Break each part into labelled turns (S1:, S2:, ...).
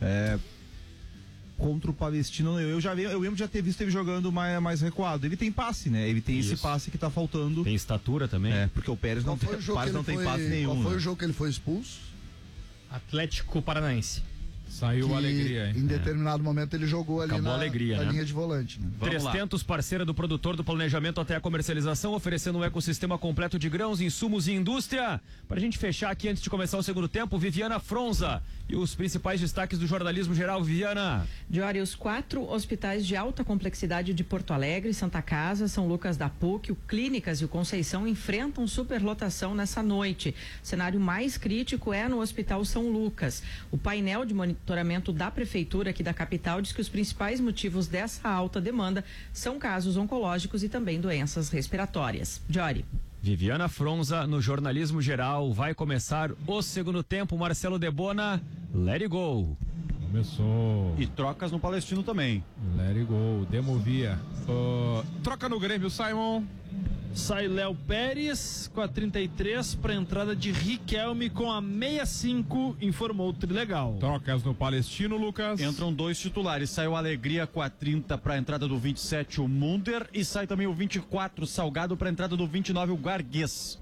S1: Contra o Palestino, eu lembro de já ter visto ele jogando mais recuado. Ele tem passe, né? Ele tem esse passe que tá faltando.
S2: Tem estatura também.
S1: Porque o Pérez não tem passe nenhum.
S3: Qual foi o jogo que ele foi expulso?
S2: Atlético Paranaense.
S4: Saiu a alegria, hein?
S3: Em determinado momento ele jogou ali na linha de volante, né?
S2: 300, parceira do produtor do planejamento até a comercialização, oferecendo um ecossistema completo de grãos, insumos e indústria. Pra gente fechar aqui antes de começar o segundo tempo, Viviana Fronza e os principais destaques do jornalismo geral, Viviana.
S5: Diori, os 4 hospitais de alta complexidade de Porto Alegre, Santa Casa, São Lucas da PUC, o Clínicas e o Conceição enfrentam superlotação nessa noite. O cenário mais crítico é no Hospital São Lucas. O painel de monitoramento da prefeitura aqui da capital diz que os principais motivos dessa alta demanda são casos oncológicos e também doenças respiratórias. Diori.
S2: Viviana Fronza no jornalismo geral. Vai começar o segundo tempo. Marcelo Debona, let it go.
S4: Começou.
S1: E trocas no Palestino também.
S4: Let it go, Demovia. Troca no Grêmio, Simon.
S6: Sai Léo Pérez com a 33 para entrada de Riquelme com a 65, informou o Trilegal.
S4: Trocas no Palestino, Lucas.
S1: Entram 2 titulares, sai o Alegria com a 30 para a entrada do 27, o Munder, e sai também o 24, Salgado, para a entrada do 29, o Garguês.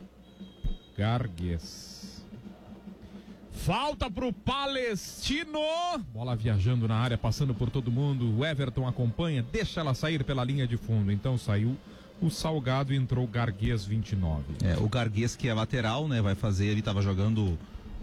S4: Falta pro Palestino. Bola viajando na área, passando por todo mundo. O Everton acompanha, deixa ela sair pela linha de fundo. Então saiu o Salgado e entrou o Garguês 29.
S1: O Garguês, que é lateral, né? Vai fazer, ele tava jogando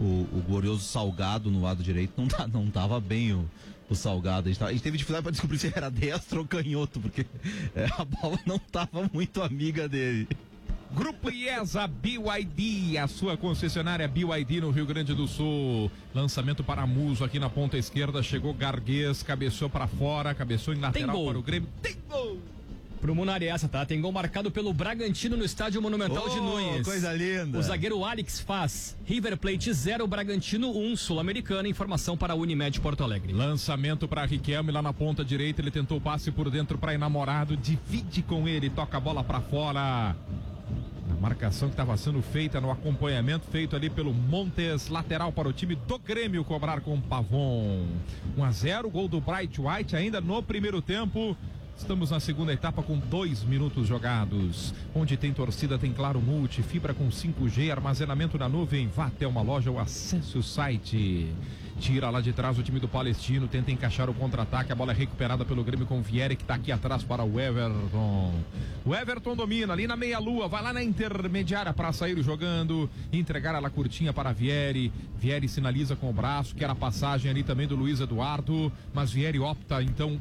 S1: o glorioso Salgado no lado direito. Não tava bem o Salgado. A gente teve dificuldade para descobrir se era destro ou canhoto, porque a bola não tava muito amiga dele.
S4: Grupo IESA BYD, a sua concessionária BYD no Rio Grande do Sul. Lançamento para Muso aqui na ponta esquerda. Chegou Garguês, cabeceou para fora, cabeceou em lateral para o Grêmio. Tem gol!
S2: Pro Munari essa, tá? Tem gol marcado pelo Bragantino no Estádio Monumental de Nunes.
S1: Coisa linda.
S2: O zagueiro Alex faz. River Plate 0, Bragantino 1, Sul-Americana. Informação para a Unimed Porto Alegre.
S4: Lançamento para Riquelme lá na ponta direita. Ele tentou o passe por dentro para Enamorado. Divide com ele, toca a bola para fora. A marcação que estava sendo feita no acompanhamento feito ali pelo Montes, lateral para o time do Grêmio cobrar com o Pavon. 1-0, gol do Bright White ainda no primeiro tempo. Estamos na segunda etapa com 2 minutos jogados. Onde tem torcida, tem Claro Multi, fibra com 5G, armazenamento na nuvem. Vá até uma loja ou acesse o site. Tira lá de trás o time do Palestino, tenta encaixar o contra-ataque, a bola é recuperada pelo Grêmio com o Vieri, que está aqui atrás para o Everton. O Everton domina ali na meia-lua, vai lá na intermediária para sair jogando, entregar ela curtinha para Vieri. Vieri sinaliza com o braço, que era a passagem ali também do Luiz Eduardo, mas Vieri opta então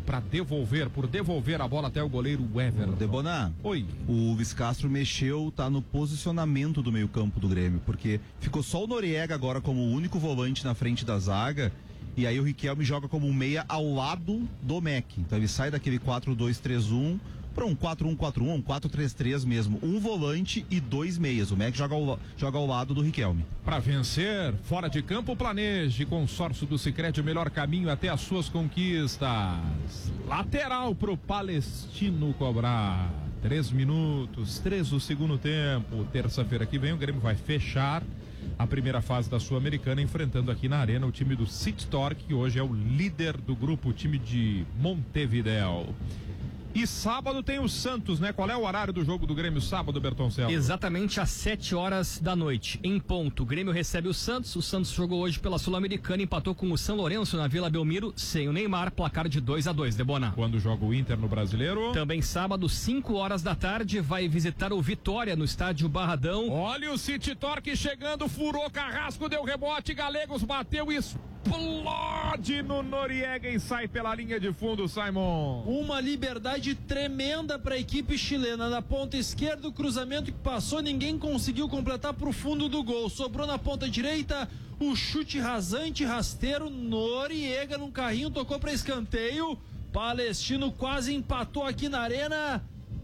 S4: por devolver a bola até o goleiro Everton.
S1: Deboná,
S4: oi.
S1: O Luiz Castro mexeu, tá no posicionamento do meio-campo do Grêmio, porque ficou só o Noriega agora como o único volante na frente da zaga. E aí o Riquelme joga como um meia ao lado do Mac. Então ele sai daquele 4-2-3-1 para um 4-1-4-1, um 4-3-3 mesmo. Um volante e 2 meias. O Mac joga ao lado do Riquelme.
S4: Para vencer, fora de campo, planeje. Consórcio do Sicredi, o melhor caminho até as suas conquistas. Lateral pro Palestino cobrar. 3 minutos, 3 do segundo tempo. Terça-feira que vem o Grêmio vai fechar a primeira fase da Sul-Americana, enfrentando aqui na Arena o time do City Torque, que hoje é o líder do grupo, o time de Montevidéu. E sábado tem o Santos, né? Qual é o horário do jogo do Grêmio sábado, Bertoncello?
S2: Exatamente às 7 horas da noite, em ponto. O Grêmio recebe o Santos jogou hoje pela Sul-Americana, empatou com o São Lourenço na Vila Belmiro, sem o Neymar, placar de 2-2, Debona.
S4: Quando joga o Inter no Brasileiro?
S2: Também sábado, 5 horas da tarde, vai visitar o Vitória no estádio Barradão.
S4: Olha o City Torque chegando, furou Carrasco, deu rebote, Galegos bateu isso. Explode no Noriega e sai pela linha de fundo, Simon.
S6: Uma liberdade tremenda para a equipe chilena. Na ponta esquerda, o cruzamento que passou, ninguém conseguiu completar para o fundo do gol. Sobrou na ponta direita, o chute rasante, rasteiro. Noriega num carrinho, tocou para escanteio. Palestino quase empatou aqui na Arena.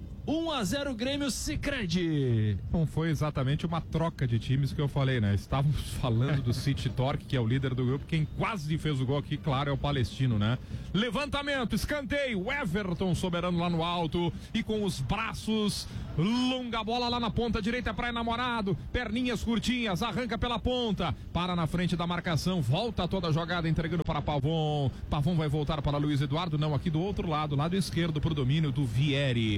S6: 1-0 Grêmio Sicredi.
S4: Não foi exatamente uma troca de times que eu falei, né? Estávamos falando do City Torque, que é o líder do grupo. Quem quase fez o gol aqui, claro, é o Palestino, né? Levantamento, escanteio, Everton soberano lá no alto e com os braços Longa bola lá na ponta direita para Enamorado, perninhas curtinhas, arranca pela ponta, para na frente da marcação, volta toda a jogada entregando para Pavon. Pavon vai voltar para Luiz Eduardo, não, aqui do outro lado, lado esquerdo para o domínio do Vieri.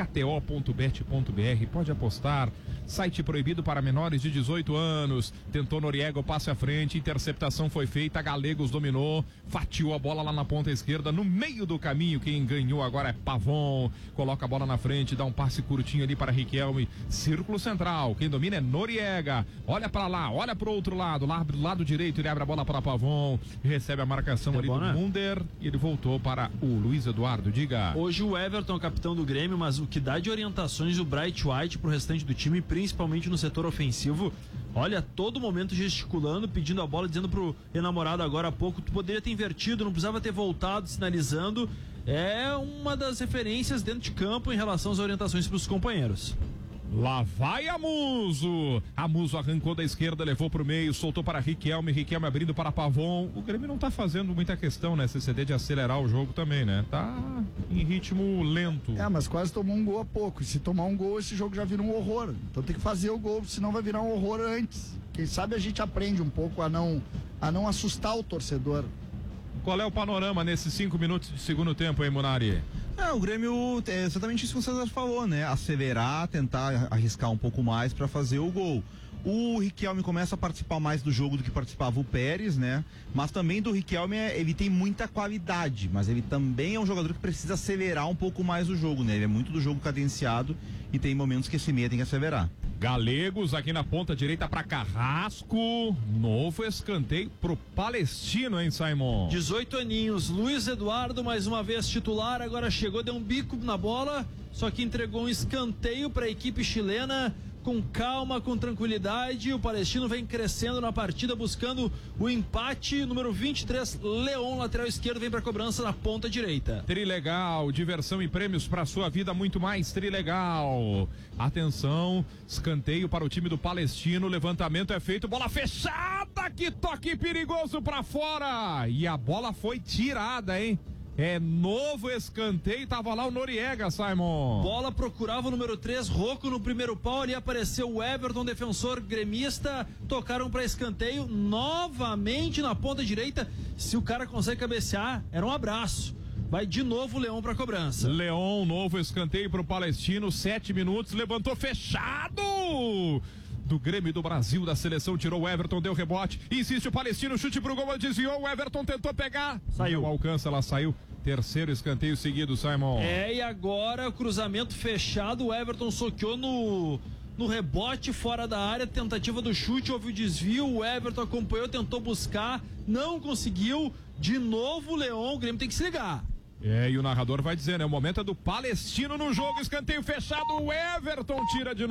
S4: KTO.bet.br, pode apostar, site proibido para menores de 18 anos. Tentou Noriega o passe à frente, interceptação foi feita, Galegos dominou, fatiou a bola lá na ponta esquerda, no meio do caminho. Quem ganhou agora é Pavon, coloca a bola na frente, dá um passe curtinho ali para Riquelme, círculo central, quem domina é Noriega, olha para lá, olha para o outro lado, lá do lado direito, ele abre a bola para Pavon, recebe a marcação ali do Munder e ele voltou para o Luiz Eduardo. Diga.
S6: Hoje o Everton é o capitão do Grêmio, mas o que dá de orientações do Bright White pro restante do time, principalmente no setor ofensivo, olha, todo momento gesticulando, pedindo a bola, dizendo pro Enamorado agora há pouco, tu poderia ter invertido, não precisava ter voltado, sinalizando. É uma das referências dentro de campo em relação às orientações para os companheiros.
S4: Lá vai Amuso. Amuso arrancou da esquerda, levou pro meio, soltou para Riquelme abrindo para Pavon. O Grêmio não tá fazendo muita questão, né, CCD, de acelerar o jogo também, né? Tá em ritmo lento.
S3: Mas quase tomou um gol há pouco. E se tomar um gol, esse jogo já vira um horror. Então tem que fazer o gol, senão vai virar um horror antes. Quem sabe a gente aprende um pouco a não assustar o torcedor.
S4: Qual é o panorama nesses 5 minutos de segundo tempo, hein, Munari?
S1: O Grêmio é exatamente isso que o César falou, né? Acelerar, tentar arriscar um pouco mais para fazer o gol. O Riquelme começa a participar mais do jogo do que participava o Pérez, né? Mas também do Riquelme, ele tem muita qualidade, mas ele também é um jogador que precisa acelerar um pouco mais o jogo, né? Ele é muito do jogo cadenciado e tem momentos que esse meia tem que acelerar.
S4: Galegos aqui na ponta direita para Carrasco, novo escanteio pro Palestino, hein, Simon?
S6: 18 aninhos, Luiz Eduardo mais uma vez titular, agora chegou, deu um bico na bola, só que entregou um escanteio para a equipe chilena. Com calma, com tranquilidade, o Palestino vem crescendo na partida, buscando o empate. Número 23, Leon, lateral esquerdo, vem para cobrança na ponta direita.
S4: Trilegal, diversão e prêmios para sua vida, muito mais Trilegal. Atenção, escanteio para o time do Palestino, levantamento é feito, bola fechada, que toque perigoso para fora. E a bola foi tirada, hein? É novo escanteio, tava lá o Noriega, Simon.
S6: Bola procurava o número 3, Rocco no primeiro pau, ali apareceu o Everton, defensor gremista, tocaram para escanteio, novamente na ponta direita, se o cara consegue cabecear, era um abraço. Vai de novo o Leon para cobrança.
S4: Leon, novo escanteio pro Palestino, 7 minutos, levantou fechado! Do Grêmio do Brasil, da seleção, tirou o Everton, deu rebote, insiste o Palestino, chute pro gol, desviou, o Everton tentou pegar, saiu, não alcança, ela saiu, terceiro escanteio seguido, Simon.
S6: E agora o cruzamento fechado, o Everton soqueou no rebote fora da área, tentativa do chute, houve o desvio, o Everton acompanhou, tentou buscar, não conseguiu, de novo o Leon, o Grêmio tem que se ligar.
S4: E o narrador vai dizer, né? O momento é do Palestino no jogo, escanteio fechado, o Everton tira de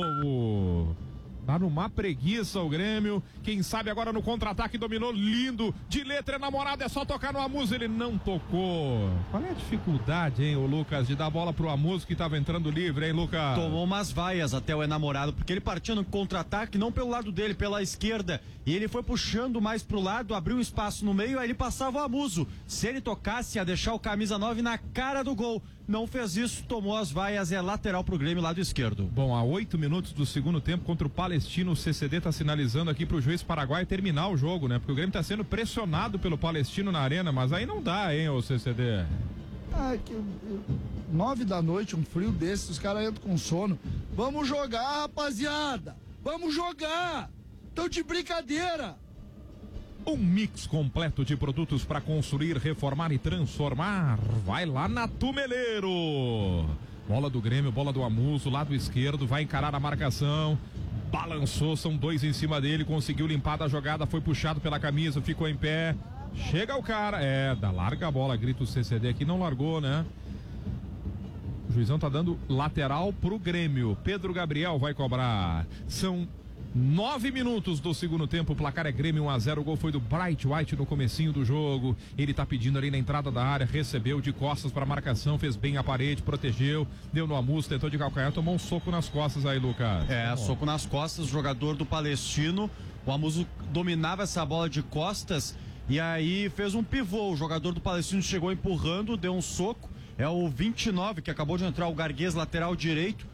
S4: novo. Tá numa preguiça o Grêmio, quem sabe agora no contra-ataque dominou lindo, de letra Enamorado, é só tocar no Amuso, ele não tocou. Qual é a dificuldade, hein, o Lucas, de dar a bola pro Amuso que tava entrando livre, hein, Lucas?
S7: Tomou umas vaias até o Enamorado, porque ele partia no contra-ataque, não pelo lado dele, pela esquerda, e ele foi puxando mais pro lado, abriu um espaço no meio, aí ele passava o Amuso. Se ele tocasse, ia deixar o camisa 9 na cara do gol. Não fez isso, tomou as vaias, é lateral pro Grêmio, lado esquerdo.
S4: Bom, a 8 minutos do segundo tempo contra o Palestino, o CCD tá sinalizando aqui pro juiz paraguaio terminar o jogo, né? Porque o Grêmio tá sendo pressionado pelo Palestino na arena, mas aí não dá, hein, ô CCD?
S3: 9 da noite, um frio desse, os caras entram com sono. Vamos jogar, rapaziada! Vamos jogar! Tão de brincadeira!
S4: Um mix completo de produtos para construir, reformar e transformar. Vai lá na Tumeleiro. Bola do Grêmio, bola do Amuso, lado esquerdo, vai encarar a marcação. Balançou, são dois em cima dele, conseguiu limpar da jogada, foi puxado pela camisa, ficou em pé. Chega o cara, dá larga a bola, grita o CCD aqui, não largou, né? O juizão tá dando lateral pro Grêmio. Pedro Gabriel vai cobrar. São 9 minutos do segundo tempo, o placar é Grêmio 1-0, o gol foi do Bright White no comecinho do jogo, ele tá pedindo ali na entrada da área, recebeu de costas para marcação, fez bem a parede, protegeu, deu no Amuso, tentou de calcanhar, tomou um soco nas costas aí, Lucas.
S7: Soco nas costas, jogador do Palestino, o Amuso dominava essa bola de costas e aí fez um pivô, o jogador do Palestino chegou empurrando, deu um soco, é o 29 que acabou de entrar, o Garguês, lateral direito.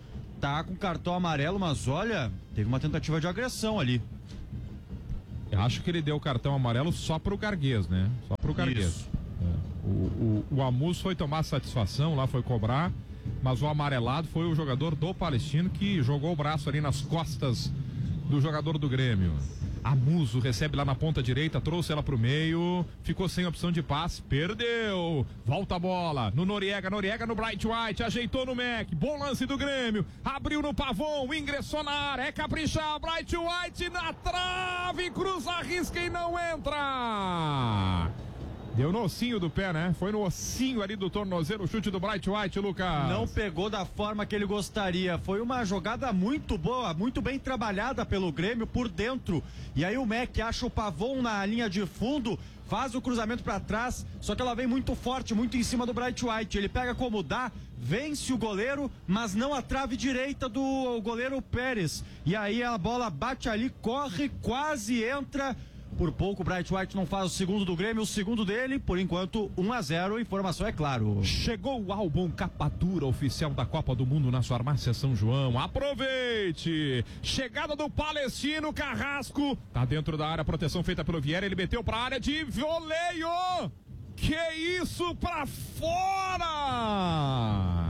S7: tá com cartão amarelo, mas olha, teve uma tentativa de agressão ali.
S4: Eu acho que ele deu o cartão amarelo só pro Garguês, né? Só pro Garguês. O Amuso foi tomar satisfação lá, foi cobrar, mas o amarelado foi o jogador do Palestino que jogou o braço ali nas costas do jogador do Grêmio. Amuso recebe lá na ponta direita, trouxe ela pro meio, ficou sem opção de passe, perdeu, volta a bola no Noriega no Bright White, ajeitou no Mac, bom lance do Grêmio, abriu no Pavon, ingressou na área, é caprichar, Bright White na trave, cruza a risca e não entra. Deu no ossinho do pé, né? Foi no ossinho ali do tornozelo o chute do Bright White, Lucas.
S7: Não pegou da forma que ele gostaria. Foi uma jogada muito boa, muito bem trabalhada pelo Grêmio por dentro. E aí o Mac acha o Pavon na linha de fundo, faz o cruzamento pra trás, só que ela vem muito forte, muito em cima do Bright White. Ele pega como dá, vence o goleiro, mas não a trave direita do goleiro Pérez. E aí a bola bate ali, corre, quase entra. Por pouco o Bright White não faz o segundo do Grêmio, o segundo dele, por enquanto 1-0, informação é claro.
S4: Chegou o álbum capa dura oficial da Copa do Mundo na sua farmácia São João, aproveite! Chegada do Palestino, Carrasco, tá dentro da área, proteção feita pelo Vieira, ele meteu pra área de voleio! Que isso, pra fora!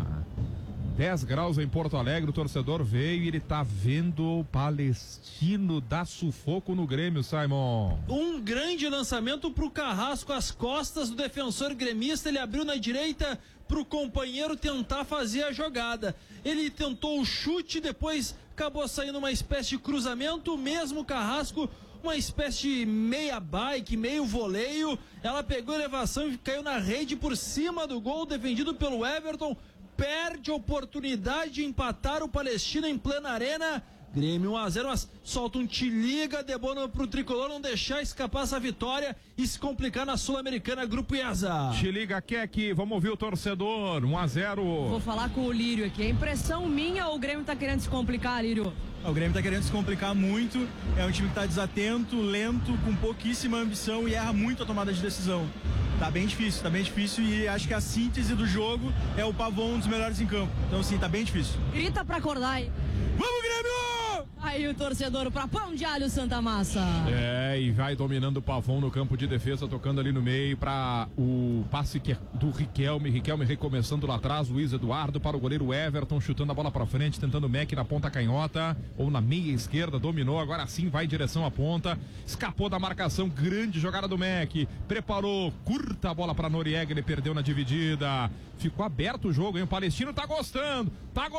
S4: 10 graus em Porto Alegre, o torcedor veio e ele tá vendo o Palestino dar sufoco no Grêmio, Simon.
S6: Um grande lançamento pro Carrasco às costas do defensor gremista, ele abriu na direita pro companheiro tentar fazer a jogada. Ele tentou o chute, depois acabou saindo uma espécie de cruzamento, mesmo Carrasco, uma espécie de meia bike, meio voleio, ela pegou elevação e caiu na rede por cima do gol, defendido pelo Everton. Perde a oportunidade de empatar o Palestino em plena arena. Grêmio 1-0, mas solta um te liga, Debona pro tricolor não deixar escapar essa vitória e se complicar na Sul-Americana Grupo IESA.
S4: Te liga, Keck, vamos ouvir o torcedor, 1-0.
S8: Vou falar com o Lírio aqui, é impressão minha ou o Grêmio tá querendo se complicar, Lírio?
S9: O Grêmio tá querendo se complicar muito, é um time que tá desatento, lento, com pouquíssima ambição e erra muito a tomada de decisão. Tá bem difícil e acho que a síntese do jogo é o Pavon, um dos melhores em campo. Então sim, tá bem difícil.
S8: Grita pra acordar aí.
S9: Vamos, Grêmio!
S8: Aí o torcedor pra Pão de Alho Santa Massa.
S4: É, e vai dominando o Pavon no campo de defesa, tocando ali no meio para o passe que é do Riquelme. Riquelme recomeçando lá atrás, Luiz Eduardo para o goleiro Everton, chutando a bola pra frente, tentando o Mac na ponta canhota ou na meia esquerda, dominou, agora sim vai em direção à ponta, escapou da marcação, grande jogada do Mac, preparou, curta a bola para Noriega, ele perdeu na dividida, ficou aberto o jogo, hein? O Palestino tá gostando,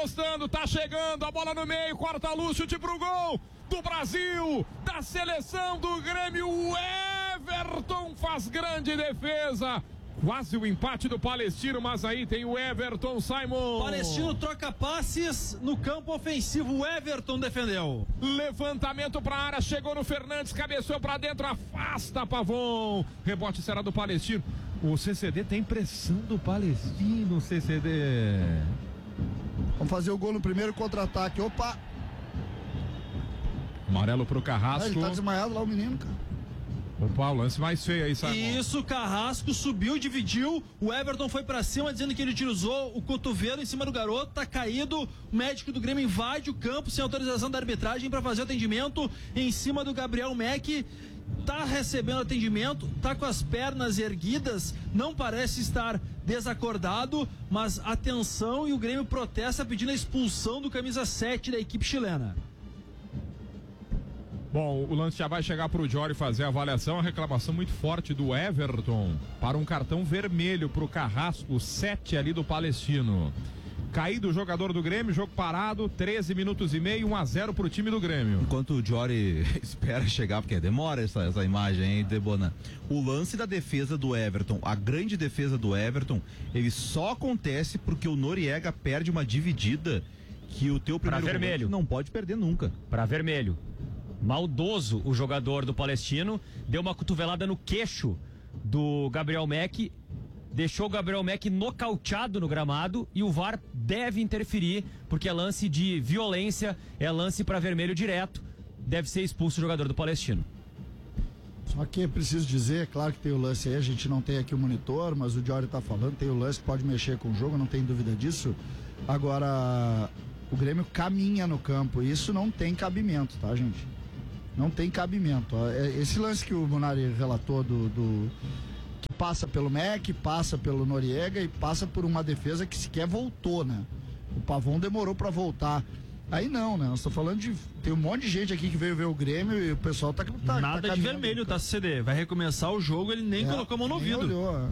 S4: tá chegando, a bola no meio, corta a luz, chute pro gol do Brasil, da seleção do Grêmio, o Everton faz grande defesa, quase o empate do Palestino, mas aí tem o Everton, Simon.
S6: Palestino troca passes no campo ofensivo, o Everton defendeu.
S4: Levantamento pra área, chegou no Fernandes, cabeceou pra dentro, afasta Pavon, rebote será do Palestino. O CCD tem pressão do Palestino, CCD.
S3: Vamos fazer o gol no primeiro contra-ataque, opa!
S4: Amarelo pro Carrasco.
S3: Ele tá desmaiado lá o menino, cara.
S4: Opa, o lance mais feio aí, Simon.
S6: Isso, Carrasco subiu, dividiu, o Everton foi pra cima dizendo que ele utilizou o cotovelo em cima do garoto, tá caído, o médico do Grêmio invade o campo sem autorização da arbitragem pra fazer o atendimento em cima do Gabriel Mack, tá recebendo atendimento, tá com as pernas erguidas, não parece estar desacordado, mas atenção, e o Grêmio protesta pedindo a expulsão do camisa 7 da equipe chilena.
S4: Bom, o lance já vai chegar pro Jory fazer a avaliação, a reclamação muito forte do Everton para um cartão vermelho pro Carrasco, 7 ali do Palestino. Caído o jogador do Grêmio, jogo parado, 13 minutos e meio, 1-0 pro time do Grêmio.
S1: Enquanto o Jory espera chegar, porque demora essa imagem, hein, Debona? O lance da defesa do Everton, a grande defesa do Everton, ele só acontece porque o Noriega perde uma dividida que o teu primeiro
S2: vermelho
S1: não pode perder nunca.
S2: Para vermelho. Maldoso o jogador do Palestino, deu uma cotovelada no queixo do Gabriel Mack, deixou o Gabriel Mack nocauteado no gramado e o VAR deve interferir, porque é lance de violência, é lance para vermelho direto, deve ser expulso o jogador do Palestino.
S3: Só que é preciso dizer, é claro que tem o lance aí, a gente não tem aqui o monitor, mas o Jory tá falando, tem o lance que pode mexer com o jogo, não tem dúvida disso. Agora, O Grêmio caminha no campo. Isso não tem cabimento, tá, gente? Não tem cabimento. Esse lance que o Munari relatou que passa pelo Mac, passa pelo Noriega e passa por uma defesa que sequer voltou, né? O Pavon demorou pra voltar. Aí não, né? Nós estamos falando de... Tem um monte de gente aqui que veio ver o Grêmio e o pessoal tá
S6: nada de vermelho, tá, CD? Vai recomeçar o jogo, ele nem colocou a mão no ouvido.
S3: Olhou,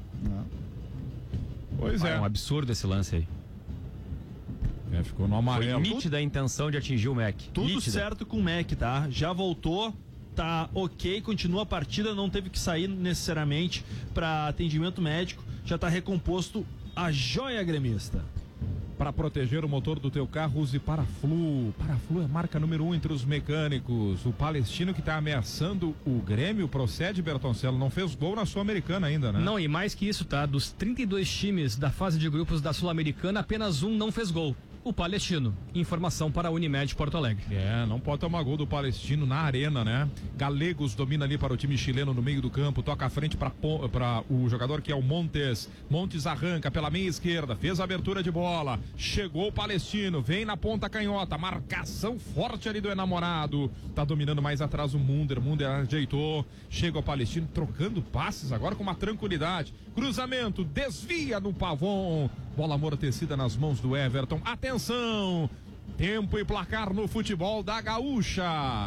S4: Pois é.
S2: É um absurdo esse lance aí.
S4: Ficou no amarelo.
S2: Foi nítida a intenção de atingir o Mac.
S6: Tudo
S2: nítida.
S6: certo com o Mac, tá? Já voltou, tá ok, continua a partida, não teve que sair necessariamente para atendimento médico, já tá recomposto a joia gremista.
S4: Para proteger o motor do teu carro, use Paraflu. Paraflu é a marca número 1 entre os mecânicos. O palestino que está ameaçando o Grêmio procede, Bertoncello. Não fez gol na Sul-Americana ainda, né?
S2: Não, e mais que isso, tá? Dos 32 times da fase de grupos da Sul-Americana, apenas um não fez gol. O Palestino. Informação para a Unimed Porto Alegre.
S4: Não pode tomar gol do Palestino na arena, né? Galegos domina ali para o time chileno no meio do campo, toca à frente para o jogador que é o Montes. Montes arranca pela meia esquerda, fez a abertura de bola, chegou o Palestino, vem na ponta canhota, marcação forte ali do enamorado, tá dominando mais atrás o Munder ajeitou, chega o Palestino trocando passes agora com uma tranquilidade, cruzamento, desvia no Pavon, bola amortecida nas mãos do Everton. Atenção, tempo e placar no futebol da Gaúcha.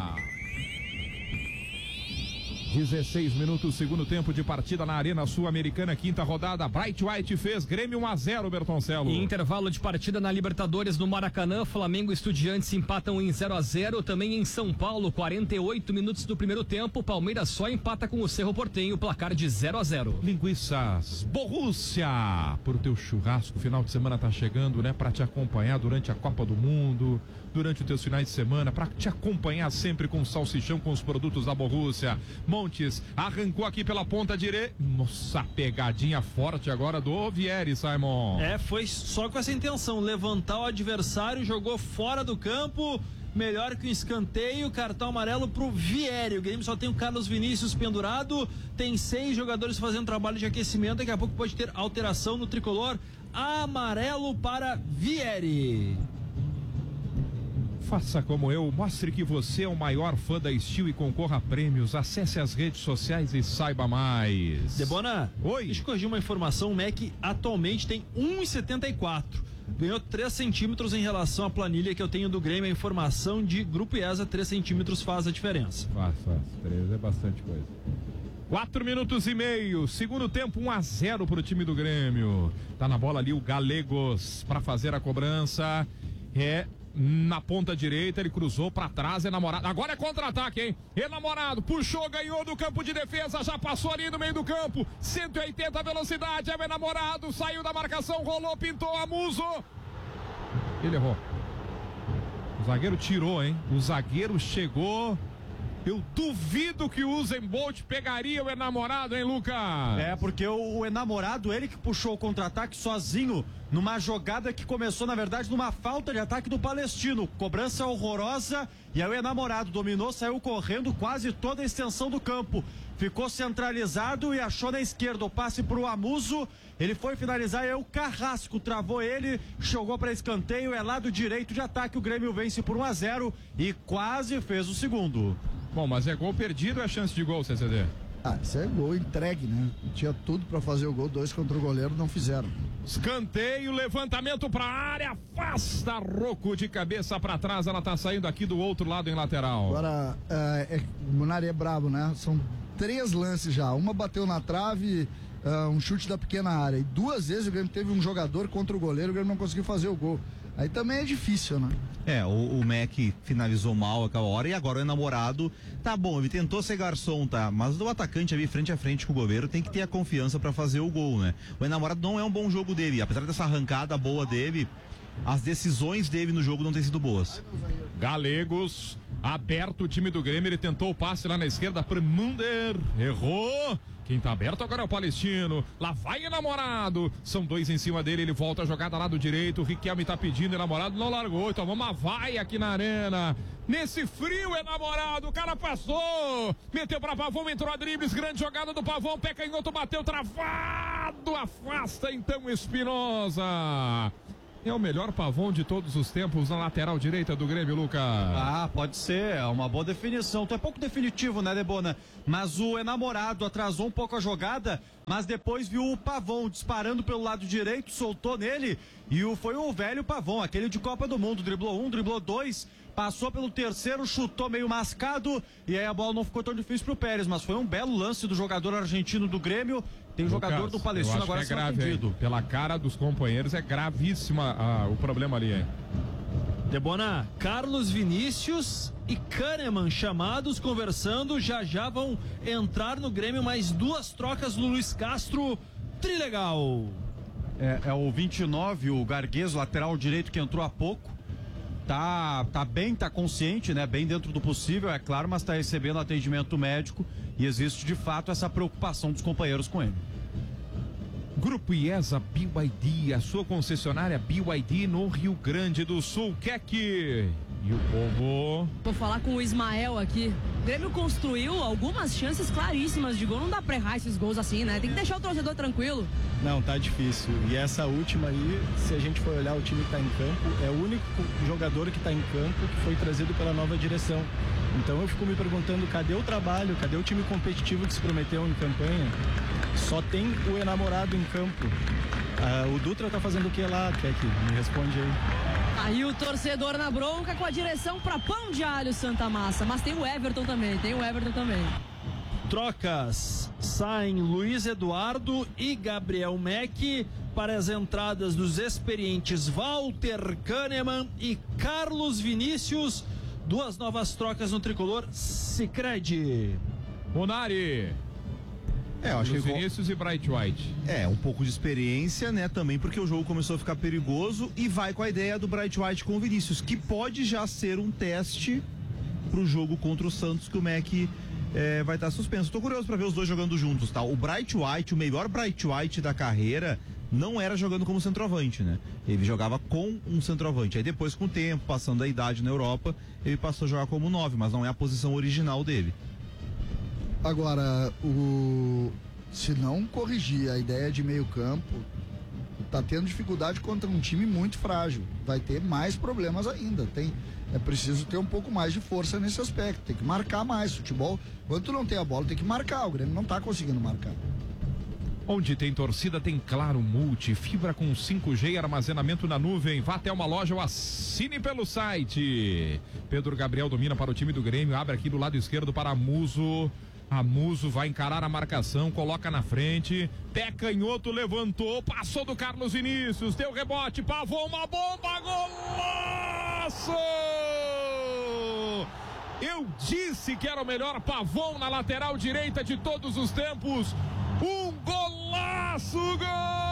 S4: 16 minutos, segundo tempo de partida na Arena Sul-Americana, quinta rodada. Bright White fez Grêmio 1-0, Bertoncello.
S2: Em intervalo de partida na Libertadores no Maracanã, Flamengo e Estudiantes empatam em 0-0. Também em São Paulo, 48 minutos do primeiro tempo, Palmeiras só empata com o Cerro Porteño, placar de 0-0.
S4: Linguiças Borrússia, por teu churrasco, final de semana tá chegando, né? Pra te acompanhar durante a Copa do Mundo, durante os teus finais de semana, pra te acompanhar sempre com salsichão, com os produtos da Borrússia. Montes arrancou aqui pela ponta direita. Nossa, pegadinha forte agora do Vieri, Simon.
S6: Foi só com essa intenção, levantar o adversário, jogou fora do campo, melhor que um escanteio, cartão amarelo pro Vieri. O Grêmio só tem o Carlos Vinícius pendurado, tem 6 jogadores fazendo trabalho de aquecimento, daqui a pouco pode ter alteração no tricolor, amarelo para Vieri.
S4: Faça como eu, mostre que você é o maior fã da Steel e concorra a prêmios. Acesse as redes sociais e saiba mais.
S6: Debona,
S4: oi.
S6: Deixa eu corrigir uma informação, o Mac atualmente tem 1,74. Ganhou 3 centímetros em relação à planilha que eu tenho do Grêmio. A informação de Grupo IESA, 3 centímetros faz a diferença.
S4: Faz. 3 é bastante coisa. 4 minutos e meio, segundo tempo 1-0 pro time do Grêmio. Tá na bola ali o Galegos para fazer a cobrança. Na ponta direita, ele cruzou pra trás, Enamorado. Agora é contra-ataque, hein? Enamorado, puxou, ganhou do campo de defesa, já passou ali no meio do campo. 180 velocidade, é o Enamorado, saiu da marcação, rolou, pintou a Muso. Ele errou. O zagueiro tirou, hein? O zagueiro chegou. Eu duvido que o Usain Bolt pegaria o Enamorado, hein, Lucas?
S7: Porque o Enamorado, ele que puxou o contra-ataque sozinho, numa jogada que começou, na verdade, numa falta de ataque do Palestino. Cobrança horrorosa, e aí o Enamorado dominou, saiu correndo quase toda a extensão do campo. Ficou centralizado e achou na esquerda o passe pro Amuso. Ele foi finalizar e aí o Carrasco travou ele, jogou para escanteio, é lado direito de ataque. O Grêmio vence por 1-0 e quase fez o segundo.
S4: Bom, mas é gol perdido ou é chance de gol, CCD?
S3: Isso é gol entregue, né? Tinha tudo pra fazer o gol, 2 contra o goleiro, não fizeram.
S4: Escanteio, levantamento pra área, afasta Rocco de cabeça pra trás, ela tá saindo aqui do outro lado em lateral.
S3: Agora, o Munari é brabo, né? São 3 lances já, uma bateu na trave, um chute da pequena área, e 2 vezes o Grêmio teve um jogador contra o goleiro, o Grêmio não conseguiu fazer o gol. Aí também é difícil, né?
S1: O Mac finalizou mal aquela hora e agora o Enamorado, tá bom, ele tentou ser garçom, tá? Mas o atacante ali frente a frente com o goleiro tem que ter a confiança pra fazer o gol, né? O Enamorado não é um bom jogo dele, apesar dessa arrancada boa dele, as decisões dele no jogo não têm sido boas.
S4: Galegos, aberto o time do Grêmio, ele tentou o passe lá na esquerda pro Munder, errou. Quem tá aberto agora é o Palestino. Lá vai Enamorado. São 2 em cima dele. Ele volta a jogada lá do direito. O Riquelme tá pedindo. Enamorado não largou. Então vamos uma vai aqui na arena. Nesse frio, Enamorado. O cara passou. Meteu pra Pavon. Entrou a dribles. Grande jogada do Pavon. Pé canhoto bateu. Travado. Afasta então Espinosa. É o melhor Pavon de todos os tempos na lateral direita do Grêmio, Lucas.
S7: Ah, pode ser, é uma boa definição. Tu é pouco definitivo, né, Debona? Mas o enamorado atrasou um pouco a jogada, mas depois viu o Pavon disparando pelo lado direito, soltou nele e foi o velho Pavon, aquele de Copa do Mundo. Driblou 1, driblou 2, passou pelo terceiro, chutou meio mascado e aí a bola não ficou tão difícil pro Pérez, mas foi um belo lance do jogador argentino do Grêmio. Tem
S4: Lucas,
S7: jogador do Palestino agora
S4: sendo atendido. Pela cara dos companheiros é gravíssima o problema ali, hein?
S6: Debona, Carlos Vinícius e Kahneman chamados, conversando, já vão entrar no Grêmio mais 2 trocas do Luiz Castro. Trilegal.
S7: É o 29, o Garguês, lateral direito, que entrou há pouco. Tá bem, tá consciente, né? Bem dentro do possível, é claro, mas tá recebendo atendimento médico e existe de fato essa preocupação dos companheiros com ele.
S4: Grupo IESA BYD, a sua concessionária BYD no Rio Grande do Sul. Keck e o povo.
S8: Vou falar com o Ismael aqui. O Grêmio construiu algumas chances claríssimas de gol. Não dá pra errar esses gols assim, né? Tem que deixar o torcedor tranquilo.
S9: Não, tá difícil. E essa última aí, se a gente for olhar o time que tá em campo, é o único jogador que tá em campo que foi trazido pela nova direção. Então eu fico me perguntando, cadê o trabalho, cadê o time competitivo que se prometeu em campanha? Só tem o enamorado em campo. O Dutra tá fazendo o que lá, Keck? Me responde aí.
S8: Aí o torcedor na bronca com a direção pra Pão de Alho Santa Massa. Mas tem o Everton também,
S6: Trocas, saem Luiz Eduardo e Gabriel Meck para as entradas dos experientes Walter Kahneman e Carlos Vinícius. 2 novas trocas no tricolor Sicredi.
S4: Munari.
S1: Eu acho que
S4: Vinícius e Bright White.
S1: Um pouco de experiência, né? Também porque o jogo começou a ficar perigoso e vai com a ideia do Bright White com o Vinícius, que pode já ser um teste pro jogo contra o Santos, que o Meck vai estar suspenso. Tô curioso pra ver os dois jogando juntos, tá? O Bright White, o melhor Bright White da carreira, não era jogando como centroavante, né? Ele jogava com um centroavante. Aí depois, com o tempo, passando a idade na Europa, ele passou a jogar como 9, mas não é a posição original dele.
S3: Agora, se não corrigir a ideia de meio campo, tá tendo dificuldade contra um time muito frágil. Vai ter mais problemas ainda. É preciso ter um pouco mais de força nesse aspecto. Tem que marcar mais. Futebol, quando tu não tem a bola, tem que marcar. O Grêmio não tá conseguindo marcar.
S4: Onde tem torcida, tem Claro Multi, fibra com 5G e armazenamento na nuvem. Vá até uma loja ou assine pelo site. Pedro Gabriel domina para o time do Grêmio, abre aqui do lado esquerdo para Muso. A Muso vai encarar a marcação, coloca na frente, pé canhoto, levantou, passou do Carlos Vinícius, deu rebote, Pavon, uma bomba, golaço! Eu disse que era o melhor Pavon na lateral direita de todos os tempos. Um golaço, gol!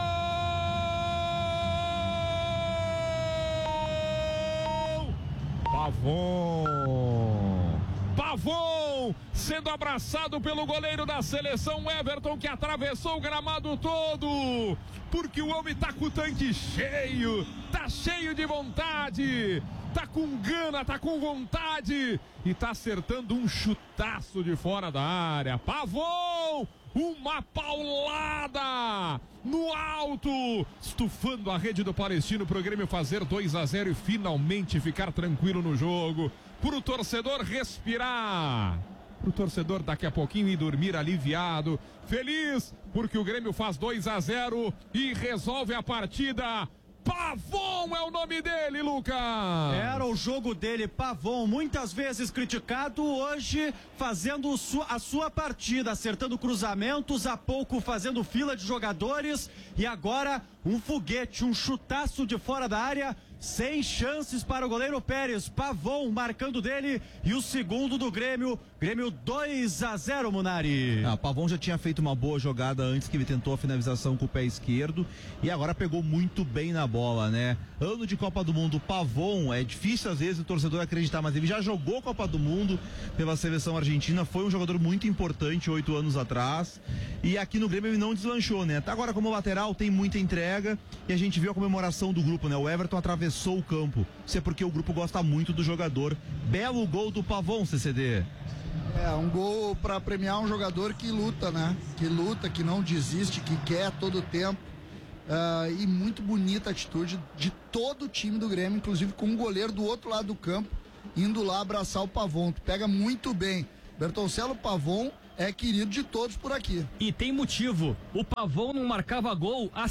S4: Pavon sendo abraçado pelo goleiro da seleção Everton, que atravessou o gramado todo, porque o homem tá com o tanque cheio, tá cheio de vontade, tá com gana, tá com vontade e tá acertando um chutaço de fora da área. Pavon, uma paulada no alto, estufando a rede do Palestino pro Grêmio fazer 2-0 e finalmente ficar tranquilo no jogo, pro torcedor respirar, pro torcedor daqui a pouquinho ir dormir aliviado, feliz, porque o Grêmio faz 2-0 e resolve a partida. Pavon é o nome dele, Lucas.
S7: Era o jogo dele, Pavon, muitas vezes criticado, hoje fazendo a sua partida, acertando cruzamentos, há pouco fazendo fila de jogadores e agora um foguete, um chutaço de fora da área, sem chances para o goleiro Pérez. Pavon marcando dele e o segundo do Grêmio. Grêmio 2-0, Munari.
S1: Pavon já tinha feito uma boa jogada antes, que ele tentou a finalização com o pé esquerdo e agora pegou muito bem na bola, né? Ano de Copa do Mundo, Pavon, é difícil às vezes o torcedor acreditar, mas ele já jogou Copa do Mundo pela seleção argentina, foi um jogador muito importante 8 anos atrás e aqui no Grêmio ele não deslanchou, né? Agora como lateral tem muita entrega e a gente viu a comemoração do grupo, né? O Everton atravessou o campo, isso é porque o grupo gosta muito do jogador. Belo gol do Pavon, CCD.
S3: Um gol para premiar um jogador que luta, né? Que luta, que não desiste, que quer todo tempo. e muito bonita a atitude de todo o time do Grêmio, inclusive com o goleiro do outro lado do campo, indo lá abraçar o Pavon. Tu pega muito bem. Bertoncello, Pavon é querido de todos por aqui.
S2: E tem motivo. O Pavon não marcava gol há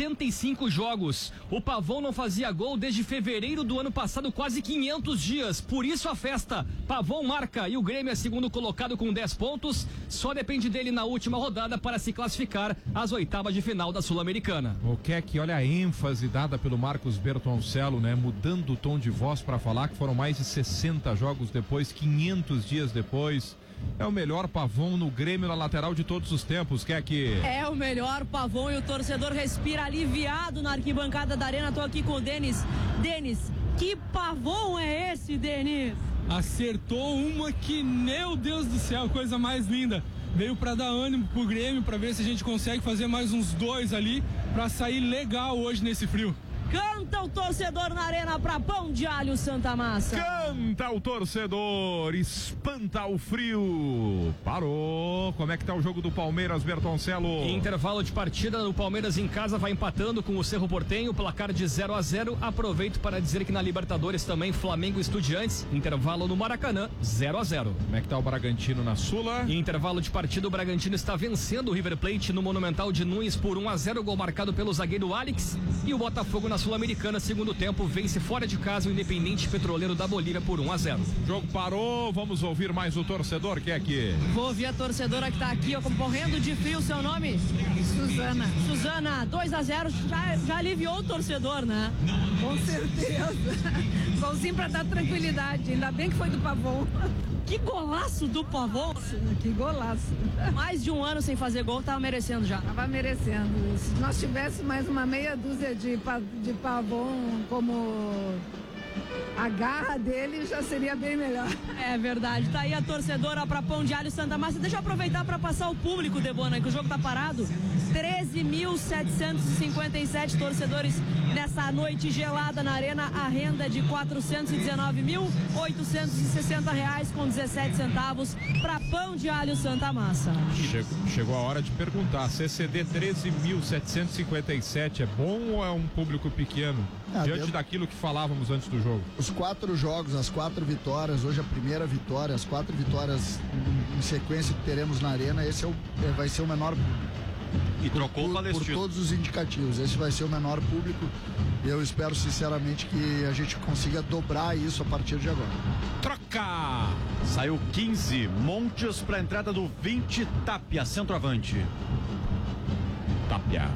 S2: 65 jogos. O Pavon não fazia gol desde fevereiro do ano passado, quase 500 dias. Por isso a festa. Pavon marca e o Grêmio é segundo colocado com 10 pontos. Só depende dele na última rodada para se classificar às oitavas de final da Sul-Americana.
S4: O que olha a ênfase dada pelo Marcos Bertoncello, né? Mudando o tom de voz para falar que foram mais de 60 jogos depois, 500 dias depois. É o melhor Pavon no Grêmio na lateral de todos os tempos,
S8: É o melhor Pavon e o torcedor respira aliviado na arquibancada da Arena. Tô aqui com o Denis. Denis, que Pavon é esse, Denis?
S10: Acertou uma que, meu Deus do céu, coisa mais linda. Veio para dar ânimo pro Grêmio, para ver se a gente consegue fazer mais uns 2 ali, para sair legal hoje nesse frio.
S8: Canta o torcedor na Arena pra Pão de Alho Santa Massa.
S4: Canta o torcedor, espanta o frio. Parou. Como é que tá o jogo do Palmeiras, Bertoncello?
S2: Intervalo de partida, o Palmeiras em casa vai empatando com o Cerro Porteño, placar de 0-0. Aproveito para dizer que na Libertadores também Flamengo e Estudiantes, intervalo no Maracanã, 0-0.
S4: Como é que tá o Bragantino na Sula?
S2: Em intervalo de partida, o Bragantino está vencendo o River Plate no Monumental de Nunes por 1-0, gol marcado pelo zagueiro Alex, e o Botafogo na Sul-Americana, segundo tempo, vence fora de casa o Independente Petroleiro da Bolívia por 1-0.
S4: Jogo parou, vamos ouvir mais o torcedor,
S8: Vou ouvir a torcedora que tá aqui, ó, morrendo de frio. Seu nome?
S11: Suzana.
S8: Suzana, 2-0, já aliviou o torcedor, né?
S11: Com certeza. Golzinho pra dar tranquilidade, ainda bem que foi do Pavon.
S8: Que golaço do Pavon!
S11: Que golaço.
S8: Mais de um ano sem fazer gol, tava merecendo já.
S11: Tava merecendo. Se nós tivéssemos mais uma meia dúzia de Pavon como a garra dele, já seria bem melhor.
S8: É verdade. Tá aí a torcedora pra Pão de Alho Santa Massa. Deixa eu aproveitar para passar o público, Debona, que o jogo tá parado. 13.757 torcedores nessa noite gelada na Arena. A renda é de R$ 419.860,17 para Pão de Alho Santa Massa.
S4: Chegou a hora de perguntar, CCD 13.757 é bom ou é um público pequeno? Diante daquilo que falávamos antes do jogo.
S3: Os 4 jogos, as 4 vitórias, hoje a primeira vitória, as 4 vitórias em sequência que teremos na Arena, esse vai ser o menor público.
S7: E trocou o Palestino.
S3: Por todos os indicativos, esse vai ser o menor público. Eu espero sinceramente que a gente consiga dobrar isso a partir de agora.
S4: Troca!
S7: Saiu 15 Montes para a entrada do 20 Tapia, centroavante.
S4: Tapia.